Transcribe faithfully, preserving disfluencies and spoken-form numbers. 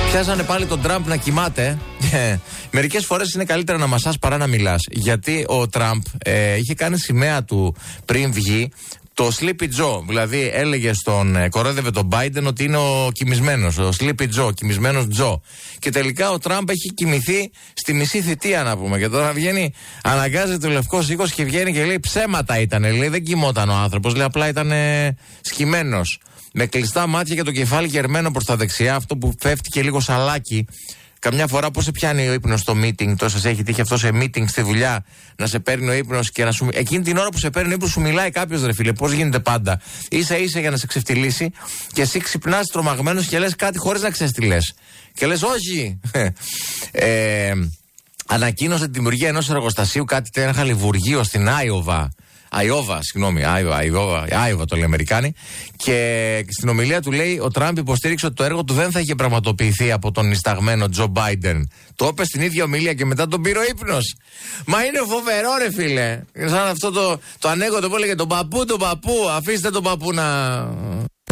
Πιάσανε πάλι τον Τραμπ να κοιμάται. Μερικές φορές είναι καλύτερα να μασάς παρά να μιλάς. Γιατί ο Τραμπ ε, είχε κάνει σημαία του πριν βγει το Sleepy Joe. Δηλαδή έλεγε στον, ε, κορόδευε τον Biden ότι είναι ο κοιμισμένος, ο Sleepy Joe, ο κοιμισμένος Τζο. Και τελικά ο Τραμπ έχει κοιμηθεί στη μισή θητεία, να πούμε. Και τώρα βγαίνει, αναγκάζεται το Λευκός Οίκος και βγαίνει και λέει ψέματα ήταν. Λέει δεν κοιμόταν ο άνθρωπος, λέει απλά ήταν ε, σκυμμένος. Με κλειστά μάτια και το κεφάλι γερμένο προς τα δεξιά, αυτό που πέφτει και λίγο σαλάκι. Καμιά φορά πώς σε πιάνει ο ύπνος στο meeting, τόσο σε έχει τύχει αυτό σε meeting στη δουλειά, να σε παίρνει ο ύπνος και να σου. Εκείνη την ώρα που σε παίρνει ο ύπνος σου μιλάει κάποιος, ρε φίλε. Πώς γίνεται πάντα. Ίσα ίσα για να σε ξεφτυλίσει και εσύ ξυπνάς τρομαγμένος και λες κάτι χωρίς να ξέρεις τι λες. Και λες όχι. ε, ανακοίνωσε τη δημιουργία ενός εργοστασίου, κάτι ένα χαλιβουργείο στην Άιοβα. Αϊόβα, συγγνώμη, Αϊόβα, Αϊόβα το λέει Αμερικάνοι. Και στην ομιλία του λέει: ο Τραμπ υποστήριξε ότι το έργο του δεν θα είχε πραγματοποιηθεί από τον νησταγμένο Τζο Μπάιντεν. Το είπε στην ίδια ομιλία και μετά τον πήρε ο ύπνος. Μα είναι φοβερό, ρε φίλε. Σαν αυτό το, το ανέκδοτο που έλεγε: τον παππού, τον παππού, αφήστε τον παππού να.